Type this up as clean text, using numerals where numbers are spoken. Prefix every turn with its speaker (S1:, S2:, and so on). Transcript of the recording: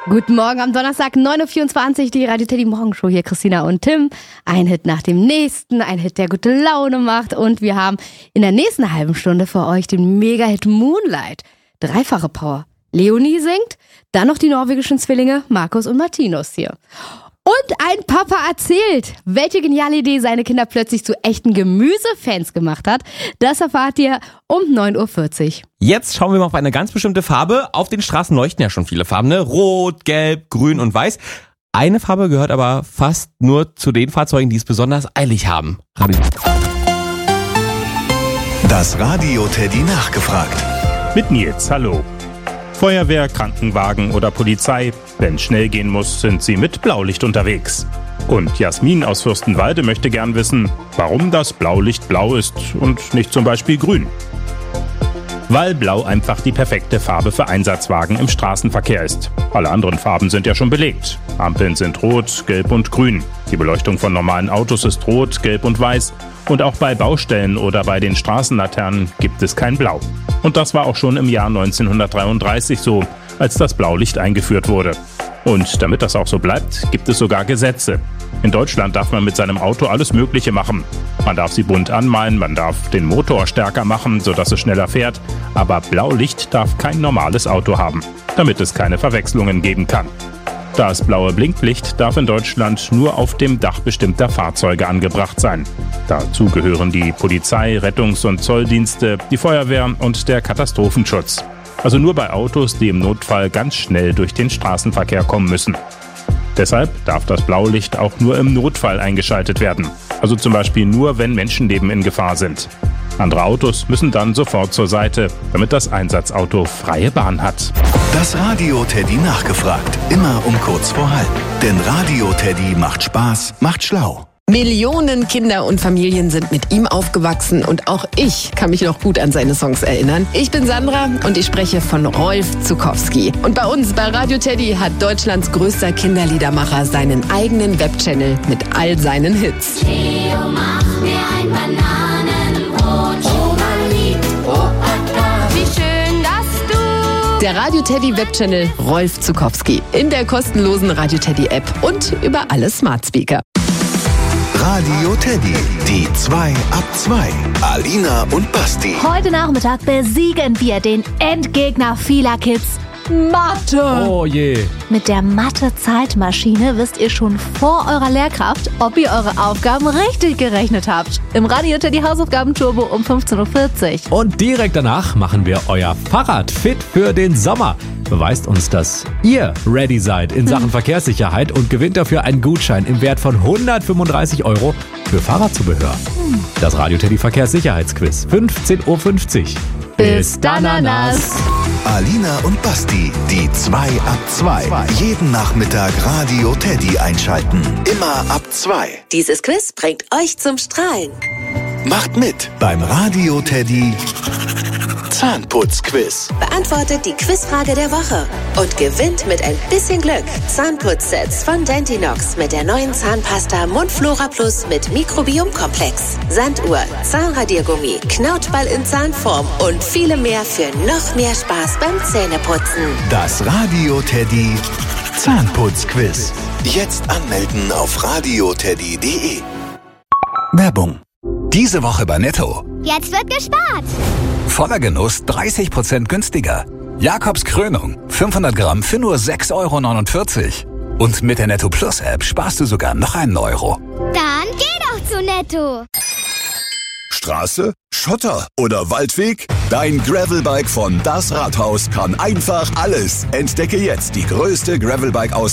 S1: Guten Morgen am Donnerstag, 9.24 Uhr, die Radio Teddy Morgenshow hier, Christina und Tim. Ein Hit nach dem nächsten, ein Hit, der gute Laune macht. Und wir haben in der nächsten halben Stunde für euch den Mega-Hit Moonlight. Dreifache Power. Leonie singt, dann noch die norwegischen Zwillinge Markus und Martinus hier. Und ein Papa erzählt, welche geniale Idee seine Kinder plötzlich zu echten Gemüsefans gemacht hat. Das erfahrt ihr um 9.40 Uhr.
S2: Jetzt schauen wir mal auf eine ganz bestimmte Farbe. Auf den Straßen leuchten ja schon viele Farben, ne? Rot, Gelb, Grün und Weiß. Eine Farbe gehört aber fast nur zu den Fahrzeugen, die es besonders eilig haben.
S3: Das Radio Teddy nachgefragt.
S4: Mit Nils, hallo. Feuerwehr, Krankenwagen oder Polizei. Wenn es schnell gehen muss, sind sie mit Blaulicht unterwegs. Und Jasmin aus Fürstenwalde möchte gern wissen, warum das Blaulicht blau ist und nicht zum Beispiel grün. Weil Blau einfach die perfekte Farbe für Einsatzwagen im Straßenverkehr ist. Alle anderen Farben sind ja schon belegt. Ampeln sind rot, gelb und grün. Die Beleuchtung von normalen Autos ist rot, gelb und weiß. Und auch bei Baustellen oder bei den Straßenlaternen gibt es kein Blau. Und das war auch schon im Jahr 1933 so, als das Blaulicht eingeführt wurde. Und damit das auch so bleibt, gibt es sogar Gesetze. In Deutschland darf man mit seinem Auto alles Mögliche machen. Man darf sie bunt anmalen, man darf den Motor stärker machen, sodass es schneller fährt. Aber Blaulicht darf kein normales Auto haben, damit es keine Verwechslungen geben kann. Das blaue Blinklicht darf in Deutschland nur auf dem Dach bestimmter Fahrzeuge angebracht sein. Dazu gehören die Polizei, Rettungs- und Zolldienste, die Feuerwehr und der Katastrophenschutz. Also nur bei Autos, die im Notfall ganz schnell durch den Straßenverkehr kommen müssen. Deshalb darf das Blaulicht auch nur im Notfall eingeschaltet werden. Also zum Beispiel nur, wenn Menschenleben in Gefahr sind. Andere Autos müssen dann sofort zur Seite, damit das Einsatzauto freie Bahn hat.
S3: Das Radio Teddy nachgefragt. Immer um kurz vor halb. Denn Radio Teddy macht Spaß, macht schlau.
S5: Millionen Kinder und Familien sind mit ihm aufgewachsen und auch ich kann mich noch gut an seine Songs erinnern. Ich bin Sandra und ich spreche von Rolf Zuckowski. Und bei uns, bei Radio Teddy, hat Deutschlands größter Kinderliedermacher seinen eigenen Webchannel mit all seinen Hits.
S6: Theo, mach mir ein Bananenbrot. Oma liebt Opa. Wie schön, dass du...
S5: Der Radio Teddy Webchannel Rolf Zuckowski in der kostenlosen Radio Teddy App und über alle Smart Speaker.
S3: Radio Teddy, die 2 ab 2. Alina und Basti.
S7: Heute Nachmittag besiegen wir den Endgegner vieler Kids. Mathe.
S2: Oh je.
S7: Mit der Mathe-Zeitmaschine wisst ihr schon vor eurer Lehrkraft, ob ihr eure Aufgaben richtig gerechnet habt. Im Radio Teddy Hausaufgaben-Turbo um 15.40 Uhr.
S8: Und direkt danach machen wir euer Fahrrad fit für den Sommer. Beweist uns, dass ihr ready seid in Sachen Verkehrssicherheit und gewinnt dafür einen Gutschein im Wert von 135 € für Fahrradzubehör. Das Radio Teddy Verkehrssicherheitsquiz, 15.50 Uhr. Bis dann, Ananas.
S3: Alina und Basti, die 2 ab 2. Jeden Nachmittag Radio Teddy einschalten. Immer ab 2.
S9: Dieses Quiz bringt euch zum Strahlen.
S3: Macht mit beim Radio Teddy Zahnputzquiz.
S9: Beantwortet die Quizfrage der Woche und gewinnt mit ein bisschen Glück Zahnputzsets von Dentinox mit der neuen Zahnpasta Mundflora Plus mit Mikrobiomkomplex, Sanduhr, Zahnradiergummi, Knautschball in Zahnform und viele mehr für noch mehr Spaß beim Zähneputzen.
S3: Das Radio Teddy Zahnputzquiz. Jetzt anmelden auf radioteddy.de. Werbung. Diese Woche bei Netto.
S10: Jetzt wird gespart.
S3: Voller Genuss 30% günstiger. Jakobs Krönung 500 Gramm für nur 6,49 €. Und mit der Netto Plus App sparst du sogar noch einen Euro.
S10: Dann geh doch zu Netto.
S11: Straße, Schotter oder Waldweg? Dein Gravelbike von Das Rathaus kann einfach alles. Entdecke jetzt die größte Gravelbike-Auswahl